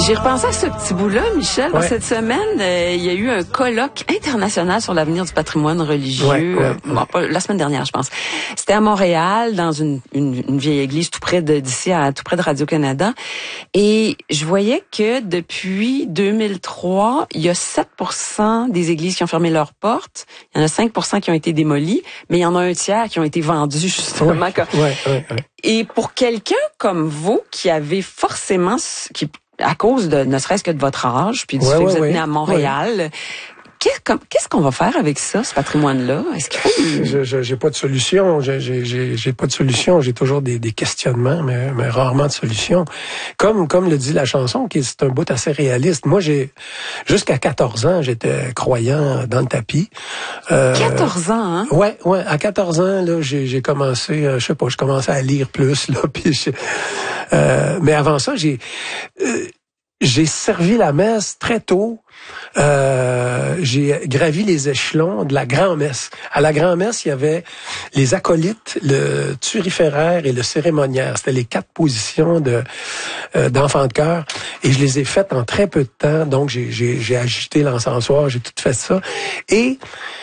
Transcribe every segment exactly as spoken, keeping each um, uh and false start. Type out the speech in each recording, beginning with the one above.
J'ai repensé à ce petit bout-là, Michel. Ouais. Cette semaine, euh, il y a eu un colloque international sur l'avenir du patrimoine religieux. Ouais, ouais, ouais. Bon, pas, la semaine dernière, je pense. C'était à Montréal, dans une, une, une vieille église tout près de d'ici, à tout près de Radio-Canada. Et je voyais que depuis deux mille trois, il y a sept pour cent des églises qui ont fermé leurs portes. Il y en a cinq pour cent qui ont été démolies, mais il y en a un tiers qui ont été vendus justement. Ouais, ouais, ouais, ouais. Et pour quelqu'un comme vous, qui avez forcément, qui à cause de, ne serait-ce que de votre âge, puis du ouais, fait que ouais, vous êtes ouais. né à Montréal, ouais. Qu'est-ce qu'on va faire avec ça, ce patrimoine-là? Est-ce qu'il faut... Je, je, j'ai pas de solution. J'ai, j'ai, j'ai pas de solution. J'ai toujours des, des questionnements, mais, mais rarement de solution. Comme, comme le dit la chanson, qui c'est un bout assez réaliste. Moi, j'ai, jusqu'à quatorze ans, j'étais croyant dans le tapis. Euh, quatorze ans, hein? Ouais, ouais. À quatorze ans, là, j'ai, j'ai commencé, euh, je sais pas, je commençais à lire plus, là, puis je, euh, mais avant ça, j'ai, euh, j'ai servi la messe très tôt. Euh, j'ai gravi les échelons de la grand-messe. À la grand-messe, il y avait les acolytes, le turiféraire et le cérémoniaire. C'était les quatre positions de euh, d'enfants de chœur. Et je les ai faites en très peu de temps. Donc, j'ai, j'ai, j'ai agité l'encensoir, j'ai tout fait ça. Et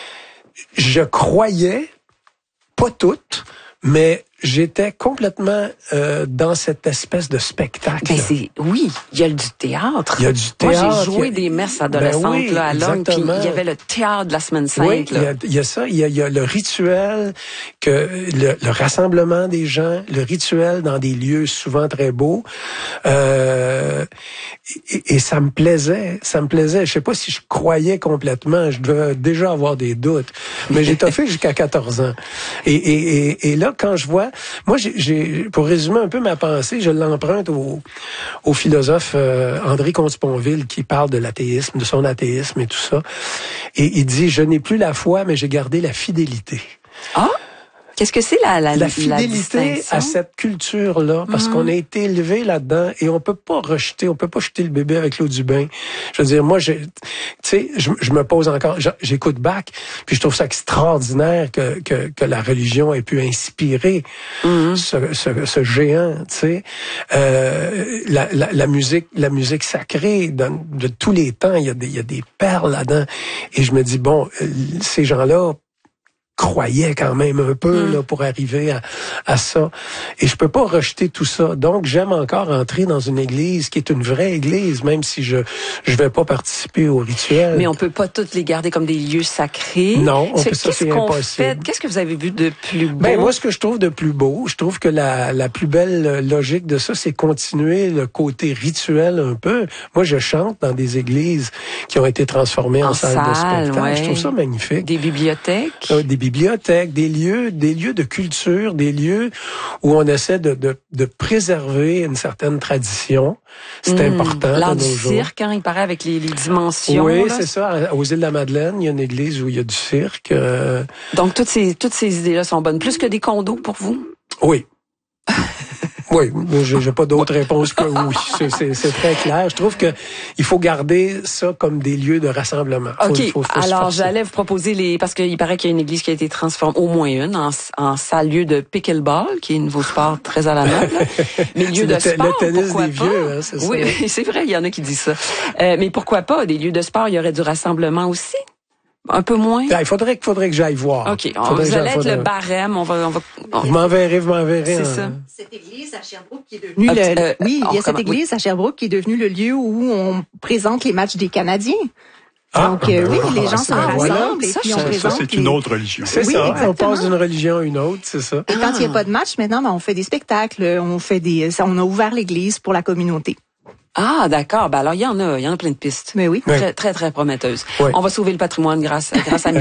je croyais, pas toutes, mais j'étais complètement euh, dans cette espèce de spectacle. Ben c'est, oui, il y a du théâtre. Il y a du théâtre. Moi, j'ai joué a... des messes adolescentes ben oui, là, à Longue, puis il y avait le théâtre de la semaine sainte. Oui, il y, a, il y a ça, il y a, il y a le rituel, que le, le rassemblement des gens, le rituel dans des lieux souvent très beaux. Euh, et, et ça me plaisait, ça me plaisait. Je sais pas si je croyais complètement, je devais déjà avoir des doutes, mais j'ai toffé jusqu'à quatorze ans. Et, et, et, et là, quand je vois Moi, j'ai, j'ai, pour résumer un peu ma pensée, je l'emprunte au, au philosophe euh, André Comte-Sponville qui parle de l'athéisme, de son athéisme et tout ça. Et il dit, je n'ai plus la foi, mais j'ai gardé la fidélité. Ah! Qu'est-ce que c'est la la la fidélité la à cette culture-là, parce mmh. qu'on a été élevé là-dedans et on peut pas rejeter, on peut pas jeter le bébé avec l'eau du bain. Je veux dire, moi, tu sais, je, je me pose encore, j'écoute Bach, puis je trouve ça extraordinaire que que, que la religion ait pu inspirer mmh. ce, ce, ce géant. Tu sais, euh, la, la, la musique, la musique sacrée de, de tous les temps, il y a des il y a des perles là-dedans. Et je me dis bon, ces gens-là croyais quand même un peu mmh. là pour arriver à, à ça. Et je peux pas rejeter tout ça. Donc, j'aime encore entrer dans une église qui est une vraie église, même si je je vais pas participer au rituel. Mais on peut pas toutes les garder comme des lieux sacrés. Non, on c'est, peut, ça, c'est impossible. Fait? Qu'est-ce que vous avez vu de plus beau? Ben, moi, ce que je trouve de plus beau, je trouve que la, la plus belle logique de ça, c'est continuer le côté rituel un peu. Moi, je chante dans des églises qui ont été transformées en, en salles salle, de spectacle. Ouais. Je trouve ça magnifique. Des bibliothèques? Euh, des bibliothèques, des lieux, des lieux de culture, des lieux où on essaie de, de, de préserver une certaine tradition. C'est mmh, important. L'art du cirque, hein, il paraît, avec les, les dimensions. Oui, là. c'est ça. Aux îles de la Madeleine, il y a une église où il y a du cirque. Euh... Donc, toutes ces, toutes ces idées-là sont bonnes. Plus que des condos pour vous? Oui. Oui, j'ai, j'ai pas d'autre réponse que oui. C'est, c'est, c'est très clair. Je trouve que il faut garder ça comme des lieux de rassemblement. Faut, OK. Faut, faut Alors, j'allais vous proposer les... Parce qu'il paraît qu'il y a une église qui a été transformée, au moins une, en, en salle lieu de pickleball, qui est un nouveau sport très à la mode. Mais lieu de le, sport, le tennis pourquoi des pas? vieux, hein, c'est oui, ça. Oui, c'est vrai, il y en a qui disent ça. Euh, mais pourquoi pas? Des lieux de sport, il y aurait du rassemblement aussi? Un peu moins? Ben, il faudrait, faudrait que j'aille voir. OK. On, vous allez être faudrait... le barème. On va, on va, on... Vous m'enverrez, vous m'enverrez. C'est hein. ça. Cette église à Sherbrooke qui est devenue ah, le, euh, oui, il y a cette recommence. église oui. à Sherbrooke qui est devenue le lieu où on présente les matchs des Canadiens. Ah, Donc, euh, ben oui, voilà, les gens se rassemblent voilà. et ça, puis on ça, présente. Ça, c'est les... une autre religion. C'est oui, ça. Exactement. On passe d'une religion à une autre, c'est ça. Et quand il n'y a pas de match, maintenant, ben, on fait des spectacles, on fait des, on a ouvert l'église pour la communauté. Ah, d'accord. Ben alors, il y en a, il y en a plein de pistes. Mais oui. Très, très, très prometteuses. Oui. On va sauver le patrimoine grâce, grâce à